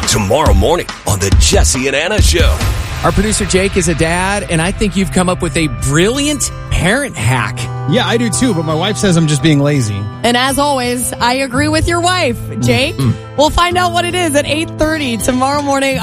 tomorrow morning on the Jesse and Anna Show. Our producer Jake is a dad, and I think you've come up with a brilliant parent hack. Yeah, I do too, but my wife says I'm just being lazy. And as always, I agree with your wife, Jake. We'll find out what it is at 8:30 tomorrow morning.